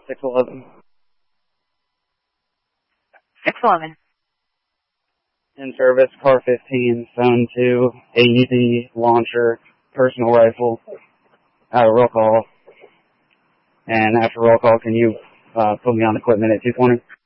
611. 611. In service, car 15, phone 2, AED, launcher, personal rifle, roll call. And after roll call, can you put me on equipment at 220?